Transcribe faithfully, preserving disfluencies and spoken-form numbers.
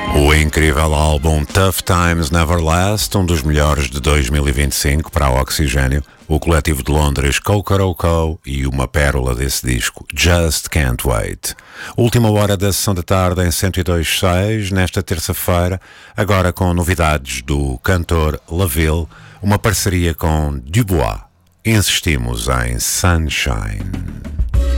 O incrível álbum Tough Times Never Last, um dos melhores de dois mil e vinte e cinco para a Oxigênio, o coletivo de Londres Cocoroco e uma pérola desse disco, Just Can't Wait. Última hora da sessão da tarde em cento e dois ponto seis, nesta terça-feira, agora com novidades do cantor Laville, uma parceria com Dubois. Insistimos em Sunshine.